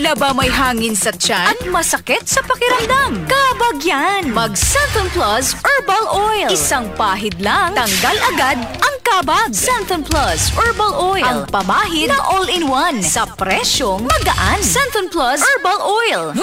Tila ba may hangin sa tiyan at masakit sa pakiramdam? Kabag yan! Mag-Santon Plus Herbal Oil. Isang pahid lang, tanggal agad ang kabag. Santon Plus Herbal Oil. Ang pamahid na all-in-one sa presyong magaan. Santon Plus Herbal Oil.